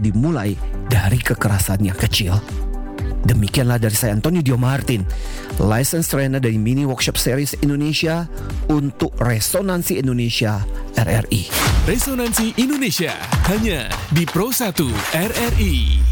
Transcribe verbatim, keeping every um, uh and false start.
dimulai dari kekerasan yang kecil. Demikianlah dari saya Antonio Dio Martin, Licensed Trainer dari Mini Workshop Series Indonesia untuk Resonansi Indonesia R R I. Resonansi Indonesia hanya di Pro satu R R I.